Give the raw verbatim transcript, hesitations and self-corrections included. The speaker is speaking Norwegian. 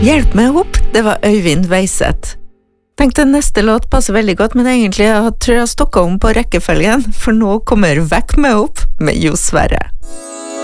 Hjelp meg opp, det var Øyvind Veiseth. Tenkte neste låt passer veldig godt, men egentlig jeg tror jeg stokket om på rekkefølgen, for nå kommer Vekk meg opp med Jo Sverre.